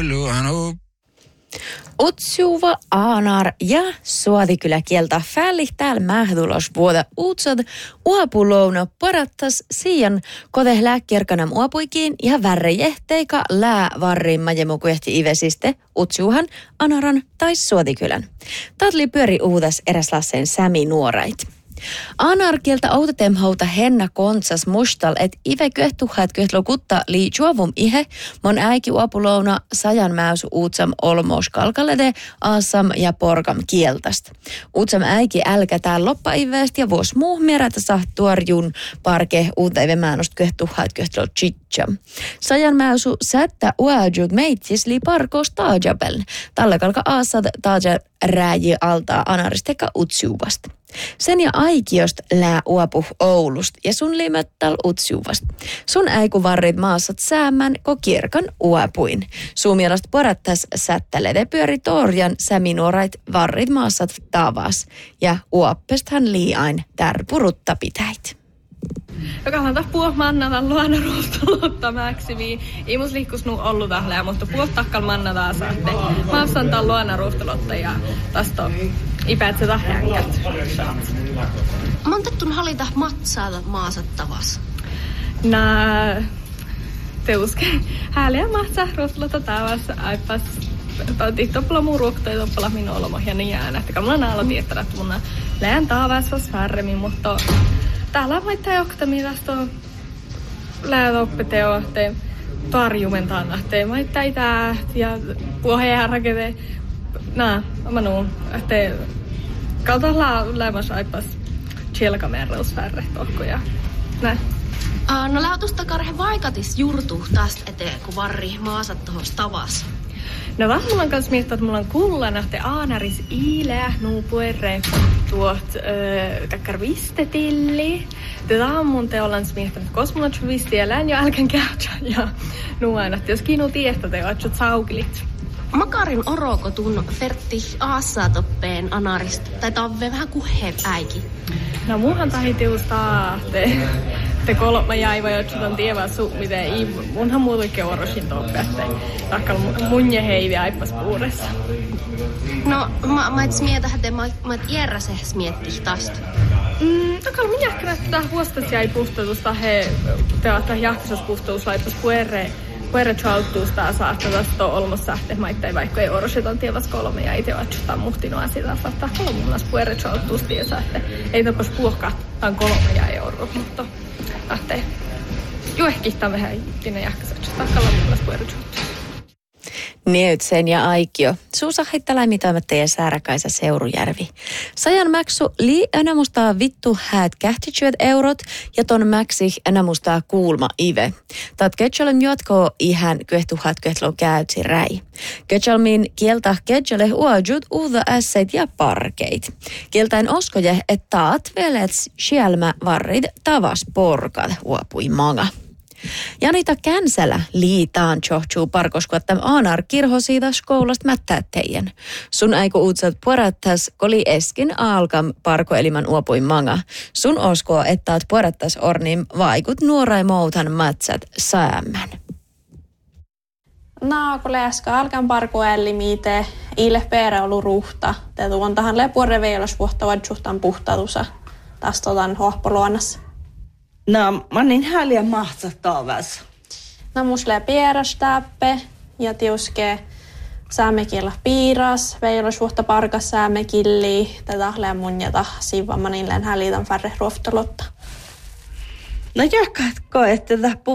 luonut. Utsuva aanar ja suotikylä kieltä fälli täällä mähdulos vuoda utsad uapulouna parattas siian kote lääkkierkanam uapuikiin ja värrejehteika lää varrin majemukujehti ivesiste utsuhan anaran tai suotikylän. Tatli pyöri uudas eräslasseen sämi nuorait. Aanarkieltä autatemhouta henna kontsas mustal, et ive köhtuhat köhlokutta lii juovum ihe, mon äiki uapulouna sajan mäysu uutsam olmos kalkalede, aasam ja porkam kieltästä. Uutsam äiki älkä tää loppaiveest ja vuos muu merätä sahtuarjun parke uutaive määnost köhtuhat köhlok chitcham. Sajan mäysu sättä uajut meitsis lii parkos taajabel. Tällä kalka aasad taaja rääji altaa anaristeka utsiuvasta. Sen ja aikiost lää uapuh Oulusta ja sun limettal utsiuvasta. Sun äiku varrit maassat säämän ko kirkan uapuin. Sun mielestä porattas sättälede pyöri torjan säminuorait varrit maassat tavas. Ja uappesthan liiain tärpurutta pitäit. Joka on puhua mannata luona ruustulutta mäksimiin. Ei mus liikkus nuu ollu tahlea, mutta puhua takkal mannata saatte. Mä osaan tää luona ruustulutta ja tästä ipäät sitä hänkät. Montattun halita matsaata maasattavas? Nää teuske hääliä matsaa ruustulutta tavassa aipas. Toppala muu ruokta ja toppala minun olmo ja niin jää nähtä. Mulla on alo tietää, että mun lään tavassa värremmin, mutta täällä on maita joktami tästä läätoppeteo, tarjumentaan nähtee maita itää ja puheen rakete. Mä nuun, että kaltaan lämmäs aipas tjelkamerreusvärre tohkoja. Näin. No lähtusta karhe vaikatis jurtu tästä eteen, kun varri maasat tohos tavas. No vaan mulla on kans miettiä, että mulla on kuulla nähte aanaris iileä nuupuerre tuot kakkar vistetilli. Tätä on mun teollans miettinyt, että kos mulla on vistielään ja älkän käytä. Ja nuuan, että jos kiinuu tietää, te oot saukilit. Makarin oroko tunno Fertti Aassatoppeen anarista, tai tavve vähän kuheet äiki. No muuhan tahitiustaa te kolma jäivä, jotka on tievää miten ei. Munhan muutenkin orosin toppeatte. Takkal munje heivi aippas puuressa. No mä et mietä, että mä et järräses miettis tästä. Takkal minä ehkä näyttää vuostas jäi puhtutusta he teattaa jahtisas puhtutus laippas puerre chauttuusta saattaa tästä olmossa sähte maittain vaikka ei orosetan tievas kolme ja itse vaatsutaan muhtinua sitä saattaa kolmunnas puerre chauttuusta tiesä, että ei tapas puhkaa tämän kolme ja ei oro, mutta lähtee juohkihtaa vähän ittinä jahkasatsa takkalla munnas puerre chauttuusta. Neutsen ja Aikio. Suusa heittälä mitoimatta ja Sääräkaisa Seurujärvi. Sajan maksu lii enamustaa vittu häät kähtityöt eurot ja ton mäksi enamustaa kuulma ive. Tat ketjolem jotkoo ihan köhtuhat köhtlo käytsi räi. Ketjolmin kieltä ketjole uajut uutta ässeit ja parkeit. Kieltäin oskoje, että taat velets sielmä varrit tavas porkat uapui manga. Janita Känsälä liitaan johtuu parkoskuottam aanar kirho siitä skoulasta mättätteien. Sun aiku uutsat puorattas koli eskin alkam parkoeliman uopui manga. Sun oskoo, että oot puorattas ornim vaikut nuorai moutan matsat säämmän. Naakole äsken alkan parkoeli miite iille perä ollut ruhta. Te tuon tähän lepuorre veilas vuottavat suhtaan puhtatusa. Tästä otan hohpoluonnassa. No, mä niin häliä mahtsattavassa. No, musle pieras täppe ja tiuske säämekillä piiras. Veilas vuotta parkas säämekilli. Tätä lähe munjata siivamman illeen hälitän färre ruoftalotta. No, jakatko, että tätä